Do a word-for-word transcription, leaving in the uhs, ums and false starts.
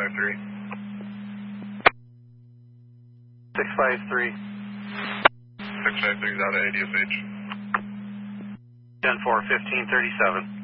five three. six five three. six five three is out of A D S H. ten four, fifteen thirty-seven.